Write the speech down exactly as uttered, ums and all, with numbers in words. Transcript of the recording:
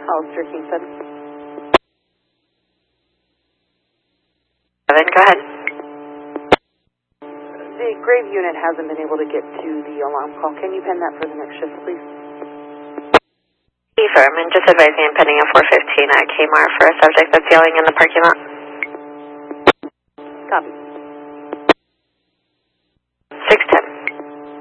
Hollister Kingston. Seven, go ahead. The grave unit hasn't been able to get to the alarm call. Can you pen that for the next shift, please? Confirm, and just advising I'm pending a four fifteen at Kmart for a subject that's yelling in the parking lot. Copy.